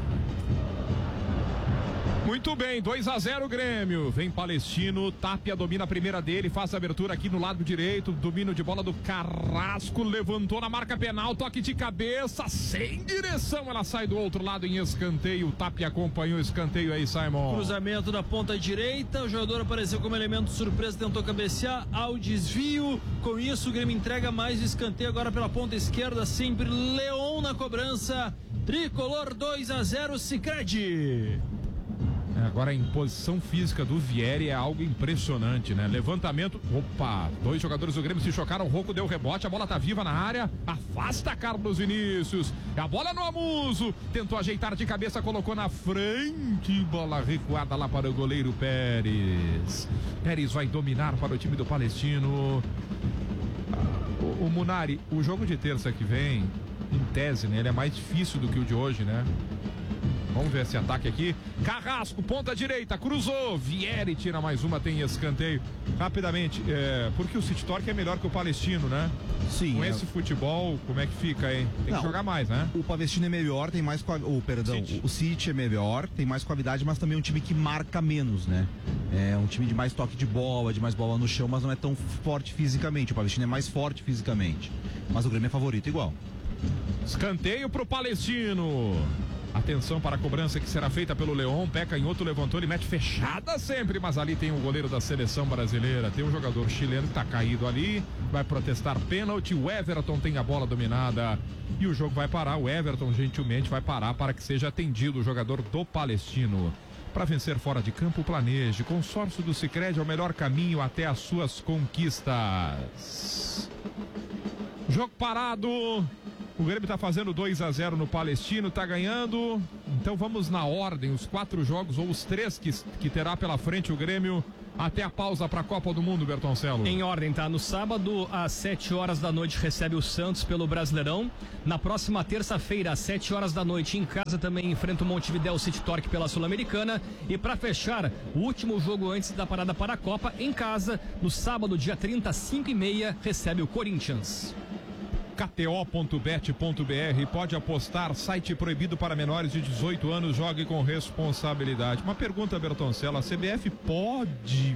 S4: Muito bem, 2-0 Grêmio. Vem Palestino, Tapia domina a primeira dele, faz a abertura aqui no lado direito, domínio de bola do Carrasco, levantou na marca penal, toque de cabeça, sem direção, ela sai do outro lado em escanteio. O Tapia acompanhou o escanteio aí, Simon.
S6: Cruzamento da ponta direita, o jogador apareceu como elemento surpresa, tentou cabecear ao desvio. Com isso, o Grêmio entrega mais escanteio agora pela ponta esquerda, sempre Leon na cobrança. Tricolor 2-0, Sicredi.
S4: Agora a imposição física do Vieri é algo impressionante, né? Levantamento, opa, 2 jogadores do Grêmio se chocaram, o Rocco deu rebote, a bola tá viva na área, afasta Carlos Vinícius, a bola no Amuso, tentou ajeitar de cabeça, colocou na frente, bola recuada lá para o goleiro Pérez. Pérez vai dominar para o time do Palestino. O Munari, o jogo de terça que vem, em tese, né? Ele é mais difícil do que o de hoje, né? Vamos ver esse ataque aqui. Carrasco, ponta direita, cruzou. Vieri tira mais uma, tem escanteio. Rapidamente, porque o City Torque é melhor que o Palestino, né?
S1: Sim.
S4: Com esse futebol, como é que fica, hein? Tem que jogar mais, né?
S1: O Palestino é melhor, tem mais. O City é melhor, tem mais qualidade, mas também é um time que marca menos, né? É um time de mais toque de bola, de mais bola no chão, mas não é tão forte fisicamente. O Palestino é mais forte fisicamente. Mas o Grêmio é favorito igual.
S4: Escanteio pro Palestino. Atenção para a cobrança que será feita pelo Leon. Peca em outro, levantou, ele mete fechada sempre, mas ali tem o goleiro da seleção brasileira. Tem um jogador chileno que está caído ali, vai protestar pênalti. O Everton tem a bola dominada e o jogo vai parar. O Everton gentilmente vai parar para que seja atendido o jogador do Palestino. Para vencer fora de campo, planeje. Consórcio do Sicredi é o melhor caminho até as suas conquistas. Jogo parado. O Grêmio tá fazendo 2-0 no Palestino, tá ganhando. Então vamos na ordem, os 4 jogos ou os 3 que terá pela frente o Grêmio até a pausa para a Copa do Mundo, Bertoncello.
S2: Em ordem, tá? No sábado, às 7 horas da noite, recebe o Santos pelo Brasileirão. Na próxima terça-feira, às 7 horas da noite, em casa também enfrenta o Montevidéu City Torque pela Sul-Americana. E para fechar, o último jogo antes da parada para a Copa, em casa, no sábado, dia 30, 5h30, recebe o Corinthians.
S4: KTO.bet.br, pode apostar, site proibido para menores de 18 anos, jogue com responsabilidade. Uma pergunta, Bertoncello, a CBF pode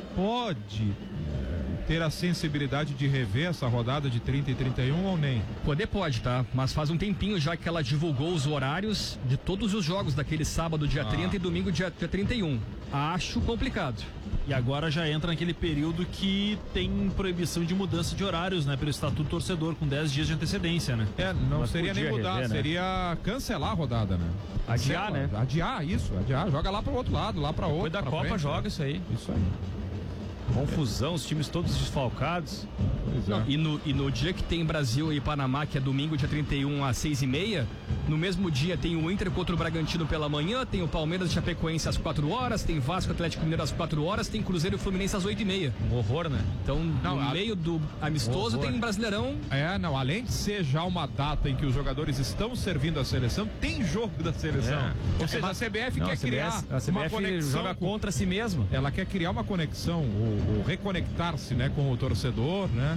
S4: ter a sensibilidade de rever essa rodada de 30 e 31 ou nem?
S2: Pode, tá? Mas faz um tempinho já que ela divulgou os horários de todos os jogos daquele sábado, dia 30 e domingo, dia 31. Acho complicado.
S6: E agora já entra naquele período que tem proibição de mudança de horários, né? Pelo Estatuto Torcedor, com 10 dias de antecedência, né?
S4: Não
S6: Mas
S4: seria nem mudar,
S6: rever, né?
S4: seria cancelar a rodada, né?
S2: Adiar, né?
S4: Adiar, joga lá pro outro lado, lá pra outro.
S2: Depois da Copa
S4: frente,
S2: joga
S4: né?
S2: isso aí.
S4: Isso aí.
S2: Confusão, os times todos desfalcados. Não, e no dia que tem Brasil e Panamá, que é domingo, dia 31, às 6h30, no mesmo dia tem o Inter contra o Bragantino pela manhã, tem o Palmeiras e Chapecoense às 4 horas, tem Vasco Atlético Mineiro às 4 horas, tem Cruzeiro e Fluminense às 8h30. Um horror, né? Então, no meio do amistoso, tem um Brasileirão.
S4: Além de ser já uma data em que os jogadores estão servindo a seleção, tem jogo da seleção. Ou seja, a CBF quer criar uma conexão.
S2: Joga contra si mesmo.
S4: Ela quer criar uma conexão, ou reconectar-se, né, com o torcedor, né?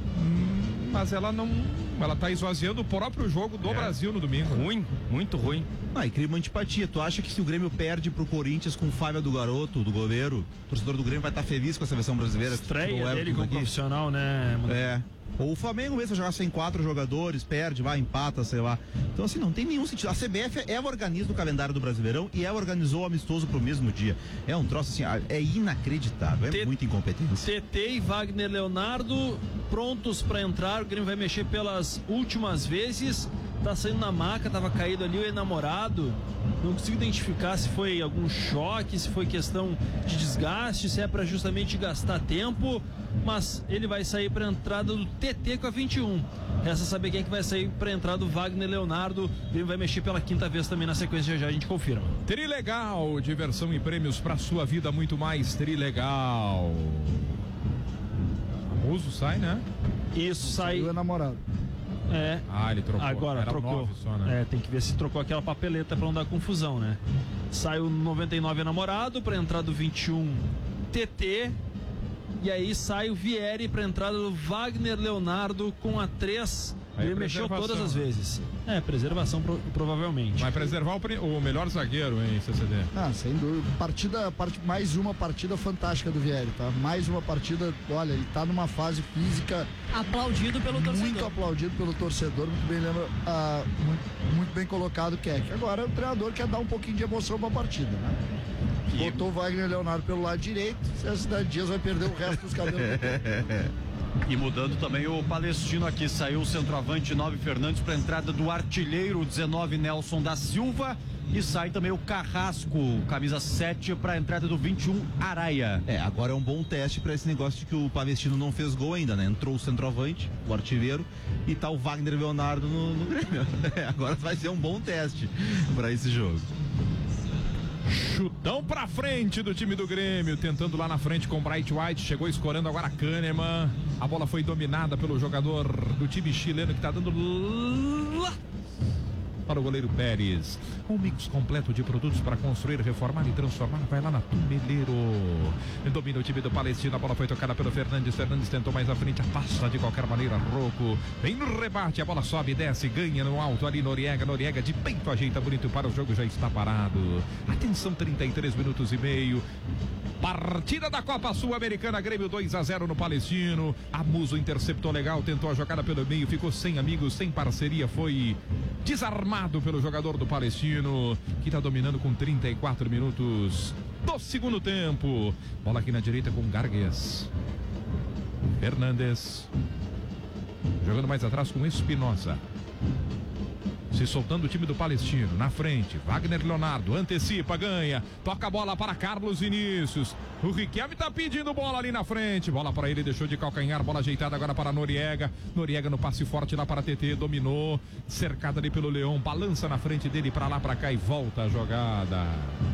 S4: Mas ela tá esvaziando o próprio jogo do Brasil no domingo.
S2: Ruim, muito ruim.
S1: E cria uma antipatia. Tu acha que se o Grêmio perde pro Corinthians com falha do garoto, do goleiro, o torcedor do Grêmio vai estar feliz com a seleção brasileira?
S6: Estreia dele como profissional, né?
S1: Ou o Flamengo mesmo jogar sem 4 jogadores, perde, empata, sei lá. Então, assim, não tem nenhum sentido. A CBF organiza o calendário do Brasileirão e organizou o amistoso pro mesmo dia. É um troço assim, é inacreditável, é muita incompetência.
S6: TT e Wagner Leonardo prontos para entrar. O Grêmio vai mexer pelas últimas vezes. Tá saindo na maca, tava caído ali o enamorado. Não consigo identificar se foi algum choque, se foi questão de desgaste, se é para justamente gastar tempo. Mas ele vai sair para a entrada do TT com a 21. Resta saber quem é que vai sair para a entrada do Wagner Leonardo. Ele vai mexer pela 5ª vez também na sequência, já a gente confirma.
S4: Trilegal, diversão e prêmios para sua vida, muito mais. Trilegal. O Muso sai, né?
S6: Isso, sai.
S3: Saiu o namorado.
S4: Ele trocou.
S6: Agora trocou.
S4: Só, né?
S6: Tem que ver se trocou aquela papeleta para não dar confusão, né? Sai o 99 namorado para entrar do 21 TT. E aí sai o Vieri para entrada do Wagner Leonardo com a 3. Ele mexeu todas as vezes. Preservação provavelmente.
S4: Vai preservar o melhor zagueiro, hein, CCD?
S3: Sem dúvida. Mais uma partida fantástica do Vieri, tá? Mais uma partida, olha, ele tá numa fase física
S8: aplaudido pelo torcedor.
S3: Muito aplaudido pelo torcedor, muito bem colocado, Keck. Agora o treinador quer dar um pouquinho de emoção pra partida, né? Botou o Wagner Leonardo pelo lado direito, a Cidade Dias vai perder o resto dos cabelos.
S7: E mudando também o Palestino aqui, saiu o centroavante 9 Fernandes para entrada do artilheiro 19 Nelson da Silva e sai também o Carrasco, camisa 7 para entrada do 21 Araia.
S1: Agora é um bom teste para esse negócio de que o Palestino não fez gol ainda, né? Entrou o centroavante, o artilheiro, e tá o Wagner Leonardo no Grêmio. Agora vai ser um bom teste para esse jogo.
S4: Chutão pra frente do time do Grêmio, tentando lá na frente com Bright White, chegou escorando agora Kahneman, a bola foi dominada pelo jogador do time chileno que tá dando lá para o goleiro Pérez. Um mix completo de produtos para construir, reformar e transformar. Vai lá na Tumeleiro. Domina o time do Palestino. A bola foi tocada pelo Fernandes. Fernandes tentou mais à frente. Passa de qualquer maneira. Rocco vem no rebate. A bola sobe, desce, ganha no alto ali. Noriega de peito ajeita bonito para o jogo. Já está parado. Atenção, 33 minutos e meio. Partida da Copa Sul-Americana, Grêmio 2-0 no Palestino. Amuso interceptou legal, tentou a jogada pelo meio, ficou sem amigos, sem parceria, foi desarmado pelo jogador do Palestino, que está dominando com 34 minutos do segundo tempo. Bola aqui na direita com Gargues. Fernandes jogando mais atrás com Espinosa. Se soltando o time do Palestino. Na frente, Wagner Leonardo antecipa, ganha. Toca a bola para Carlos Vinícius. O Riquelme tá pedindo bola ali na frente. Bola para ele, deixou de calcanhar. Bola ajeitada agora para Noriega. Noriega no passe forte lá para TT. Dominou. Cercada ali pelo Leão. Balança na frente dele para lá, para cá e volta a jogada.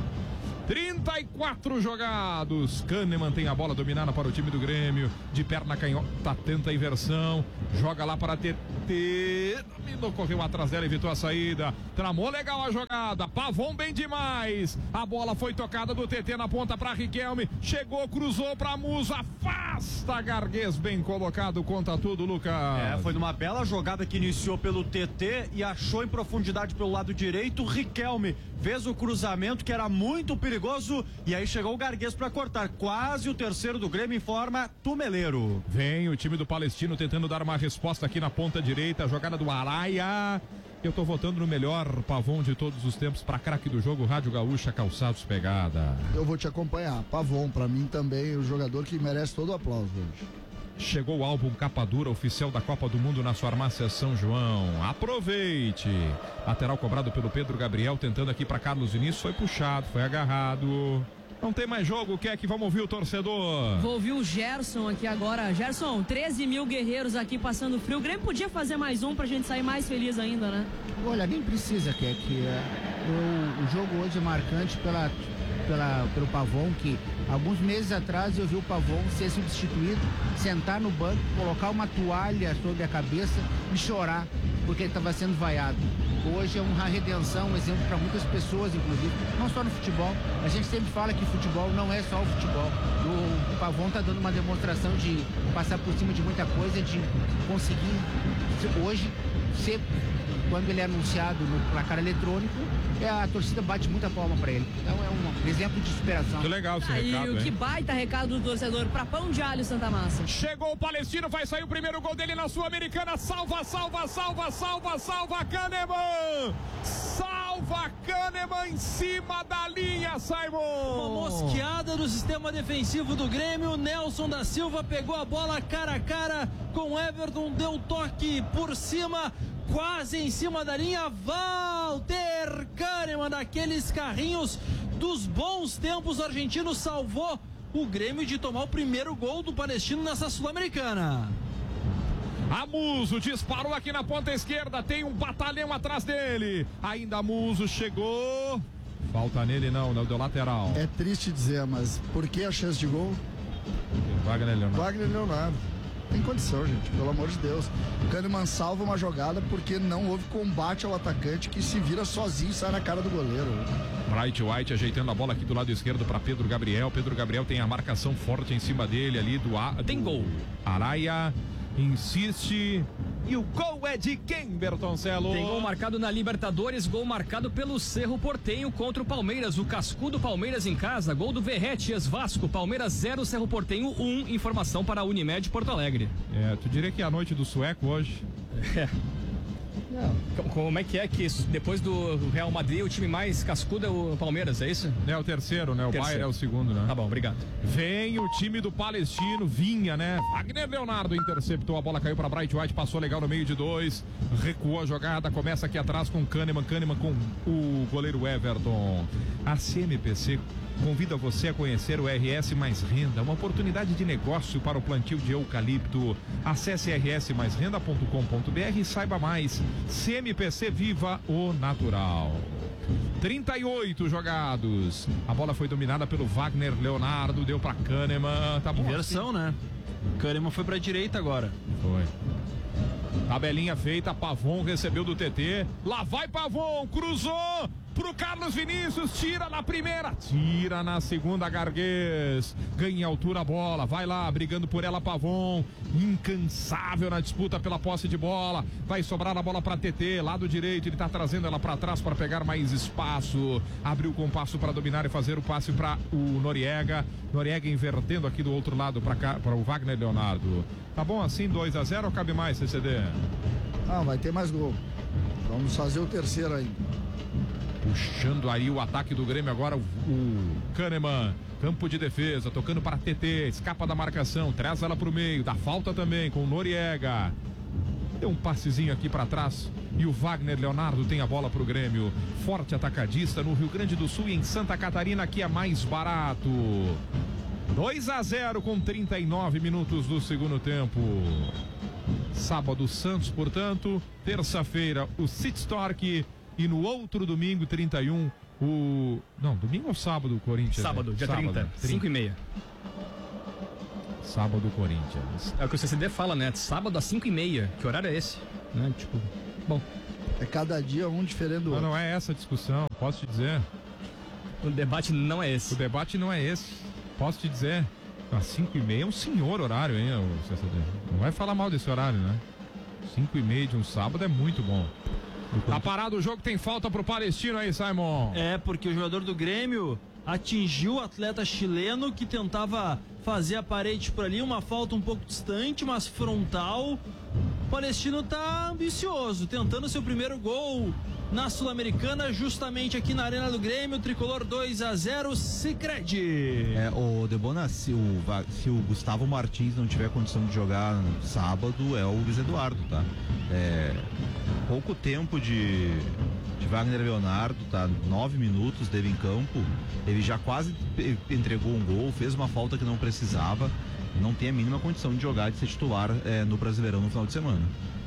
S4: 34 jogados. Kahneman tem a bola dominada para o time do Grêmio. De perna canhota, tenta a inversão. Joga lá para TT. Dominou, correu atrás dela, evitou a saída. Tramou legal a jogada. Pavon bem demais. A bola foi tocada do TT na ponta para Riquelme. Chegou, cruzou para Muso. Afasta Garguês, bem colocado. Conta tudo, Lucas.
S7: Foi numa bela jogada que iniciou pelo TT e achou em profundidade pelo lado direito. Riquelme fez o cruzamento que era muito perigoso e aí chegou o Garguês para cortar. Quase o terceiro do Grêmio em forma tumeleiro.
S4: Vem o time do Palestino tentando dar uma resposta aqui na ponta direita. A jogada do Araia. Eu tô votando no melhor Pavon de todos os tempos para craque do jogo, Rádio Gaúcha, Calçados Pegada.
S3: Eu vou te acompanhar. Pavon, para mim também, o jogador que merece todo o aplauso hoje.
S4: Chegou o álbum Capa Dura oficial da Copa do Mundo na sua farmácia São João. Aproveite. Lateral cobrado pelo Pedro Gabriel, tentando aqui para Carlos Vinícius. Foi puxado, foi agarrado. Não tem mais jogo, o que é que vamos ouvir o torcedor?
S8: Vou ouvir o Gerson aqui agora. Gerson, 13 mil guerreiros aqui passando frio. O Grêmio podia fazer mais um pra gente sair mais feliz ainda, né?
S12: Olha, nem precisa, que o jogo hoje é marcante pelo Pavon, que alguns meses atrás eu vi o Pavon ser substituído, sentar no banco, colocar uma toalha sobre a cabeça e chorar, porque ele estava sendo vaiado. Hoje é uma redenção, um exemplo para muitas pessoas, inclusive, não só no futebol. A gente sempre fala que futebol não é só o futebol. O Pavon está dando uma demonstração de passar por cima de muita coisa, de conseguir hoje ser, quando ele é anunciado no placar eletrônico, a torcida bate muita palma para ele. Então é um exemplo de superação.
S4: Que legal esse recado,
S8: hein? Que baita recado do torcedor para Pão de Alho Santa Massa.
S4: Chegou o Palestino, vai sair o primeiro gol dele na Sul-Americana. Salva Kahneman! Salva Kahneman em cima da linha, Simon!
S6: Uma mosqueada do sistema defensivo do Grêmio. Nelson da Silva pegou a bola cara a cara com Everton, deu toque por cima, quase em cima da linha. Walter Kahneman, daqueles carrinhos dos bons tempos argentinos, salvou o Grêmio de tomar o primeiro gol do Palestino nessa Sul-Americana.
S4: Amuso disparou aqui na ponta esquerda, tem um batalhão atrás dele. Ainda Amuso chegou. Falta nele não deu lateral.
S3: É triste dizer, mas por que a chance de gol?
S4: Wagner
S3: Leonardo. Tem condição, gente, pelo amor de Deus. O Kahneman salva uma jogada porque não houve combate ao atacante, que se vira sozinho e sai na cara do goleiro.
S4: Bright White ajeitando a bola aqui do lado esquerdo para Pedro Gabriel. Pedro Gabriel tem a marcação forte em cima dele ali
S2: Tem gol.
S4: Araia insiste. E o gol é de quem, Bertoncelo?
S2: Tem gol marcado na Libertadores, gol marcado pelo Cerro Porteño contra o Palmeiras. O cascudo Palmeiras em casa, gol do Verrete, Vasco, Palmeiras 0, Cerro Porteño 1. Informação para a Unimed Porto Alegre.
S4: Tu diria que é a noite do sueco hoje?
S2: Como é que depois do Real Madrid o time mais cascudo é o Palmeiras, é isso?
S4: É o terceiro, né? O Bayern é o segundo, né?
S2: Tá bom, obrigado.
S4: Vem o time do Palestino, vinha, né? Wagner Leonardo interceptou, a bola caiu para Bright White, passou legal no meio de dois, recuou a jogada, começa aqui atrás com Kahneman com o goleiro Everton. A CMPC convida você a conhecer o RS Mais Renda, uma oportunidade de negócio para o plantio de eucalipto. Acesse rsmaisrenda.com.br e saiba mais. CMPC, viva o natural. 38 jogados. A bola foi dominada pelo Wagner Leonardo, deu para Kahneman. Tá bom.
S6: Inversão, né? Kahneman foi pra direita agora.
S4: Foi. Tabelinha feita, Pavon recebeu do TT. Lá vai Pavon, cruzou pro Carlos Vinícius, tira na primeira, tira na segunda, Garguês. Ganha altura a bola, vai lá, brigando por ela Pavon, incansável na disputa pela posse de bola. Vai sobrar a bola para TT, lado direito, ele tá trazendo ela para trás para pegar mais espaço. Abriu o compasso para dominar e fazer o passe para o Noriega. Noriega invertendo aqui do outro lado para o Wagner Leonardo. Tá bom assim, 2-0 ou cabe mais, CCD?
S3: Ah, vai ter mais gol. Vamos fazer o terceiro aí.
S4: Puxando aí o ataque do Grêmio agora o Kahneman, campo de defesa, tocando para TT, escapa da marcação, traz ela para o meio, dá falta também com o Noriega. Deu um passezinho aqui para trás e o Wagner Leonardo tem a bola pro Grêmio. Forte Atacadista no Rio Grande do Sul e em Santa Catarina, que é mais barato. 2-0 com 39 minutos do segundo tempo. Sábado, Santos, portanto. Terça-feira, o City Stork. E no outro domingo, 31, domingo ou sábado, o Corinthians?
S2: Sábado, dia 30, 5h30.
S4: Sábado, Corinthians.
S2: É o que o CCD fala, né? Sábado às 5h30. Que horário é esse? Né? Tipo, bom.
S3: É cada dia um diferente do outro.
S4: Não é essa a discussão, posso te dizer.
S2: O debate não é esse.
S4: O debate não é esse. Posso te dizer. Às 5h30 é um senhor horário, hein, o CCD. Não vai falar mal desse horário, né? 5h30 de um sábado é muito bom. Tá parado o jogo, tem falta pro Palestino aí, Simon.
S6: É, porque o jogador do Grêmio atingiu o atleta chileno que tentava fazer a parede por ali, uma falta um pouco distante, mas frontal. O Palestino tá ambicioso, tentando seu primeiro gol na Sul-Americana, justamente aqui na Arena do Grêmio. Tricolor 2-0, Sicredi.
S1: O Debona, se o Gustavo Martins não tiver condição de jogar no sábado, é o Luiz Eduardo, tá? Pouco tempo de Wagner Leonardo, tá? 9 minutos dele em campo, ele já quase entregou um gol, fez uma falta que não precisava, não tem a mínima condição de jogar, de ser titular no Brasileirão no final de semana.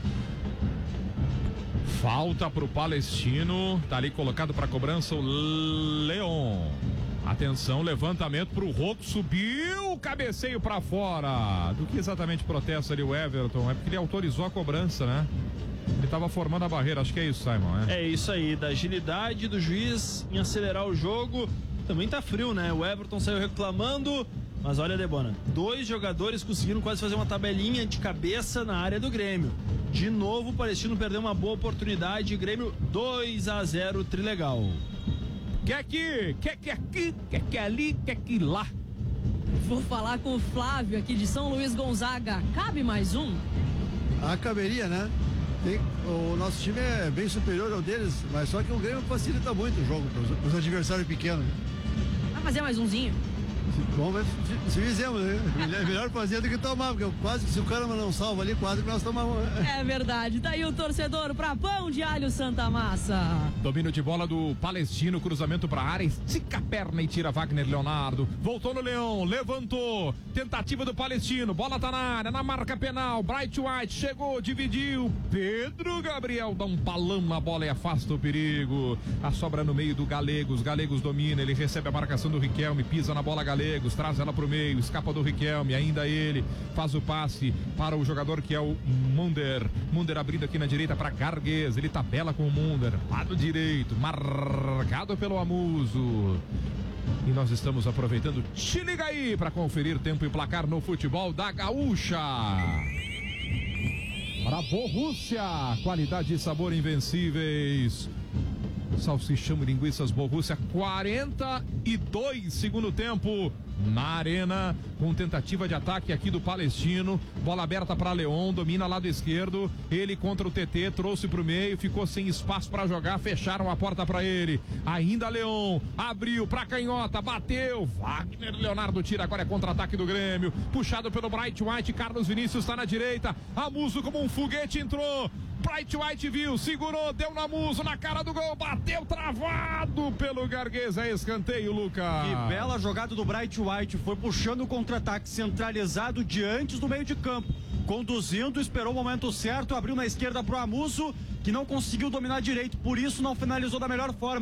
S4: Falta pro Palestino, tá ali colocado pra cobrança o Leon. Atenção, levantamento pro Rocco, subiu, cabeceio pra fora. Do que exatamente protesta ali o Everton? É porque ele autorizou a cobrança, né? Ele tava formando a barreira, acho que é isso, Simon, né?
S6: É isso aí, da agilidade do juiz em acelerar o jogo. Também tá frio, né? O Everton saiu reclamando, mas olha, Debona, 2 jogadores conseguiram quase fazer uma tabelinha de cabeça na área do Grêmio. De novo, o Palestino perdeu uma boa oportunidade. Grêmio 2-0, trilegal.
S4: Quer aqui, quer ali, quer que lá.
S8: Vou falar com o Flávio aqui de São Luís Gonzaga. Cabe mais um?
S13: Caberia, né? O nosso time é bem superior ao deles, mas só que o Grêmio facilita muito o jogo para os adversários pequenos.
S8: Vai fazer mais umzinho?
S13: Bom, se fizemos, né? É melhor fazer do que tomar, porque quase que se o cara não salva ali, quase que nós tomamos.
S8: É verdade, daí o torcedor pra Pão de Alho Santa Massa.
S4: Domínio de bola do Palestino, cruzamento pra área, estica a perna e tira Wagner Leonardo. Voltou no Leão, levantou, tentativa do Palestino, bola tá na área, na marca penal, Bright White chegou, dividiu, Pedro Gabriel dá um palão na bola e afasta o perigo. A sobra no meio do Galegos, Galegos domina, ele recebe a marcação do Riquelme, pisa na bola Galegos, traz ela pro meio, escapa do Riquelme, ainda ele faz o passe para o jogador que é o Munder abrindo aqui na direita para Garguês, ele tabela com o Munder, lado direito, marcado pelo Amuso. E nós estamos aproveitando, te liga aí para conferir tempo e placar no futebol da Gaúcha. Para Borussia, qualidade e sabor invencíveis. Salsichão e linguiças Borussia, 42 segundo tempo na arena, com tentativa de ataque aqui do Palestino, bola aberta para Leon, domina lado esquerdo, ele contra o TT, trouxe pro meio, ficou sem espaço para jogar, fecharam a porta para ele, ainda Leon, abriu pra canhota, bateu, Wagner Leonardo tira, agora é contra-ataque do Grêmio, puxado pelo Bright White, Carlos Vinícius está na direita, Amuso como um foguete entrou, Bright White viu, segurou, deu na Amuso, na cara do gol, bateu travado pelo Garguês, é escanteio, Lucas.
S7: Que bela jogada do Bright White, foi puxando o contra-ataque centralizado diante do meio de campo, conduzindo, esperou o momento certo, abriu na esquerda pro Amuso, que não conseguiu dominar direito, por isso não finalizou da melhor forma.